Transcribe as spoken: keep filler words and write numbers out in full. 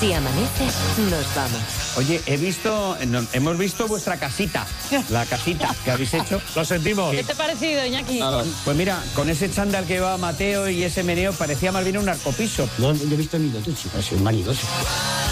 Si amanece, nos vamos. Oye, he visto, no, hemos visto vuestra casita, la casita que habéis hecho. Lo sentimos. ¿Qué te ha parecido, Iñaki? Pues mira, con ese chándal que llevaba Mateo y ese meneo parecía más bien un arcopiso. No, yo he visto ni dos chicas, soy manidoso.